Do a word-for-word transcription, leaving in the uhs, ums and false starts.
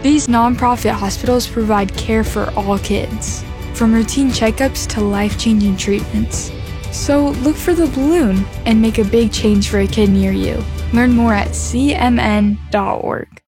These nonprofit hospitals provide care for all kids, from routine checkups to life-changing treatments. So look for the balloon and make a big change for a kid near you. Learn more at c m n dot org.